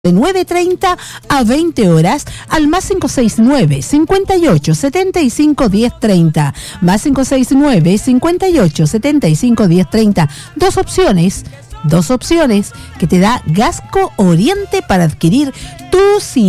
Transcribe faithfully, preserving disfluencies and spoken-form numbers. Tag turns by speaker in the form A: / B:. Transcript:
A: de nueve treinta a veinte horas al más cinco seis nueve, cincuenta y ocho, setenta y cinco, diez treinta, más cinco seis nueve, cincuenta y ocho, setenta y cinco, diez treinta. Dos opciones, dos opciones que te da Gasco Oriente para adquirir tu